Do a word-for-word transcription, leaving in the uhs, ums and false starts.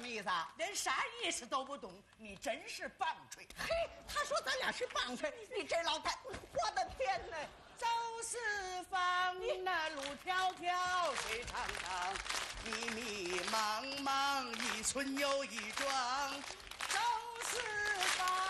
么意思啊？ 连啥意思都不懂，你真是棒槌！ 嘿，他说咱俩是棒槌，你这老太，我的天哪！ 走四方，那路迢迢，水长长， 迷迷茫茫，一村又一庄。